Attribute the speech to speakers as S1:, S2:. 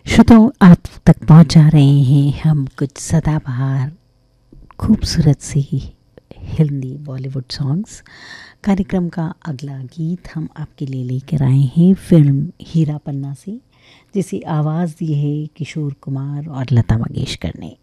S1: श्रोताओं, आप तक पहुंचा रहे हैं हम कुछ सदाबहार खूबसूरत सी हिंदी बॉलीवुड सॉन्ग्स। कार्यक्रम का अगला गीत हम आपके लिए लेकर आए हैं फिल्म हीरा पन्ना से, जिसे आवाज़ दी है किशोर कुमार और लता मंगेशकर ने।